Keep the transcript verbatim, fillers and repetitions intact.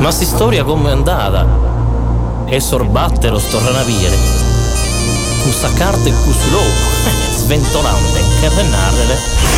Ma sta storia come è andata? E sorbattere sto ranaviere. Questa carta e questo loco. Sventolante. Che renarle.